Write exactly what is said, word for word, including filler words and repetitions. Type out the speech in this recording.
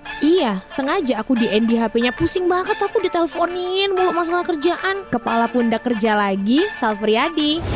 Iya, sengaja aku di-end di H P-nya. Pusing banget aku diteleponin mulu masalah kerjaan. Kepala pundak kerja lagi, Salfriadi.